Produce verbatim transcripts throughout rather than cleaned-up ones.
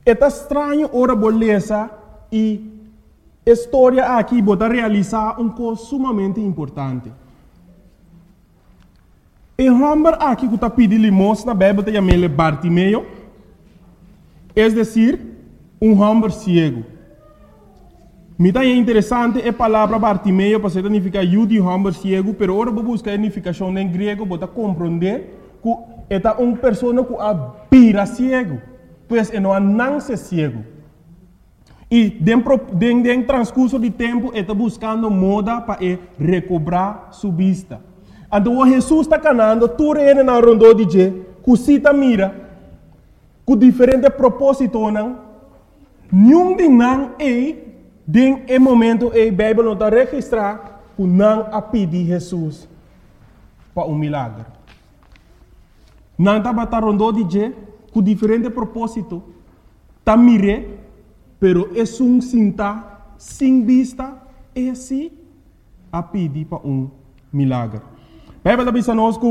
Esta estranha hora beleza e história aqui bota realizar um coisa sumamente importante. E homem aqui que está pedindo limosna na Bíblia tem chamado Bartimeu, é decir, um homem cego. Me é interessante a palavra Bartimeu, porque significa eu de homem cego, mas agora vou buscar a significação em grego, para compreender que é uma pessoa que é cego, pois ele não nasce cego. E dentro do transcurso de tempo, ele está buscando moda para recobrar sua vista. Então, Jesus está canando, tudo ele na ronda de Jé, que cita mira, com diferentes propósitos, nenhum de não é, em momento, a Bíblia não está registrando, que não a pedir Jesus para um milagre. Não está batendo ronda de Jé, com diferentes propósitos, está mire, pero é um cinta, sem vista, é assim, a pedir para um milagre. A Bíblia diz a nós que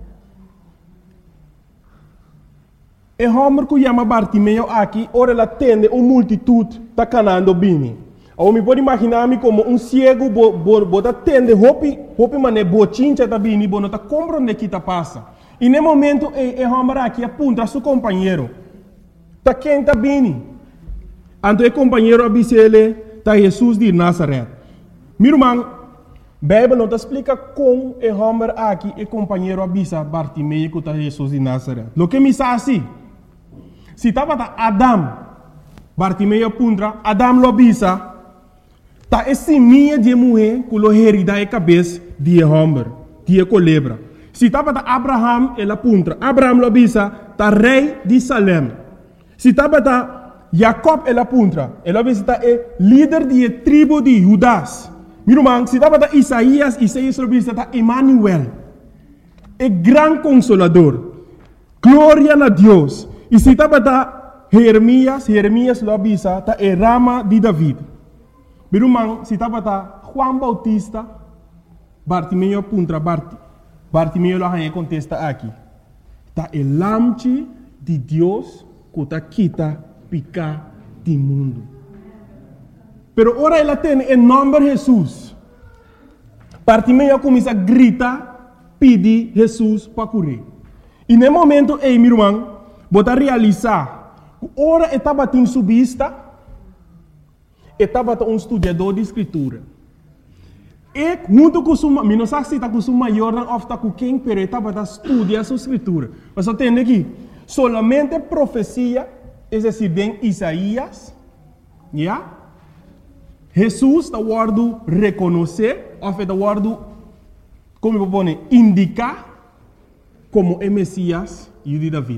o homem que chama Bartimeu aqui, ora ele atende uma multitude está canando bem. Eu me pode imaginar-me como um cego, que atende, hopi, hopi mané, bochincha está bem, não está compreendendo o que está passando. E no momento, o homem aqui aponta a seu companheiro. Está quem está bem. Então o companheiro avisa ele, está Jesus de Nazaré. Meu irmão, a Bíblia não explica como o homem aqui, o companheiro avisa Bartimeu que está Jesus de Nazaré. O que me diz assim, se estava Adam, Bartimeu apunta, Adam lo avisa, está esse minha de mulher que lo herida a cabeça de homem, de colebra. Se estava Abraham, ele apunta, Abraham lo avisa, está rei de Salem. Se estava Jacob, ele apunta, ele avisa, está líder de tribo de Judas. Meu irmão, se estava Isaías, Isaías lo avisa, está Emmanuel, é grande consolador, glória a Deus. E se estava Jeremias, Jeremias lo avisa, está a rama de David. Meu irmão, se estava Juan Bautista, Bartimeu apunta, Bart, Bartimeu lo contesta aqui. Está o lamche de Deus que está quita picar do mundo. Pero ora ela tem em nome de Jesus. Bartimeu começa a gritar, pedir Jesus para curar. E no momento, ei, meu irmão, bota realizar, ora estava em sua vista, estava um estudador de escritura. E junto com sua, não sei se está com sua maior, não está com quem, pero estava a estudar a sua escritura. Mas eu tenho aqui, solamente profecia, é decir, em Isaías, yeah? Jesus está guardando reconhecer, ou está guardando, como eu vou indicar, como é Messias e de David.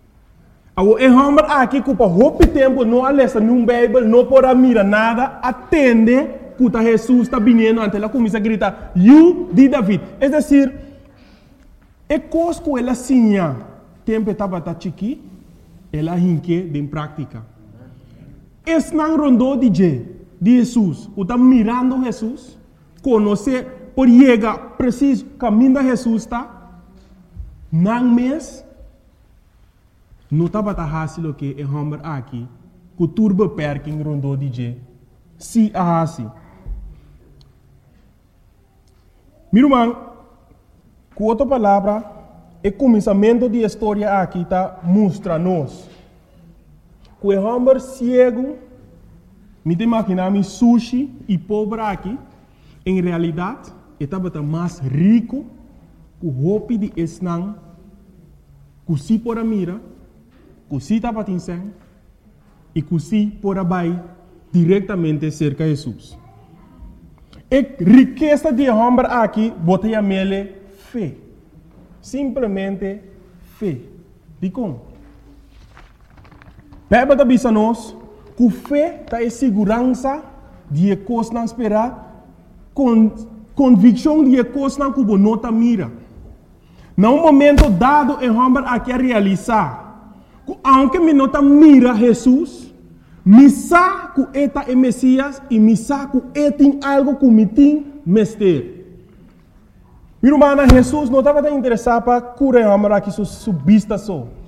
O homem aqui que por muito tempo não alessa num Bíblia, não pode mirar nada, atende que Jesus está vindo, ante ela começa a gritar, you de David. É decir, é coisa que ela sinha, tempo estava chiqui, ela hinque em prática. Esse não rondou de de Jesus, que está mirando Jesus, conhecer, por chegar preciso caminho de Jesus, está, não mês, não estava fácil que o homem aqui, que turba perking rondou de J, se a assim. Meu irmão, com outra palavra, o começamento da história aqui está mostra-nos que o homem cego, me imaginar sushi e pobre aqui, em realidade, estava mais rico que o roupa de esnang, que se por mira, que se estava tinseng, e que se por vai diretamente cerca de Jesus. A riqueza de homem aqui, botei a mele fé. Simplesmente fé. De como? Bíblia está dizendo nós que fé está em segurança de coisas não esperar, com convicção de coisas não que não está mira. Num momento dado, o homem aqui a realizar, que aunque me não está mira Jesus, me sabe que ele é Messias e me sabe que ele tem algo que me tem mestre. Meu irmão, Jesus não estava interessado para curar o homem aqui sua vista só.